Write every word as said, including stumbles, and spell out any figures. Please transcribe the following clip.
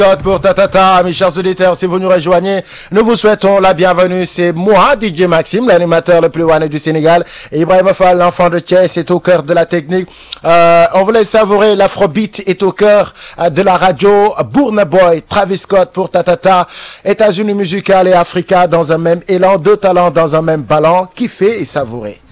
Pour Tatata, mes chers auditeurs, si vous nous rejoignez, nous vous souhaitons la bienvenue. C'est moi, D J Maxime, l'animateur le plus wanné du Sénégal. Et Ibrahim Fall, l'enfant de Thiès, est au cœur de la technique. Euh, on voulait savourer l'afrobeat, est au cœur euh, de la radio. Burna Boy, Travis Scott pour Tatata. États-Unis musical et Africa dans un même élan, deux talents dans un même ballon. Kiffez et savourez.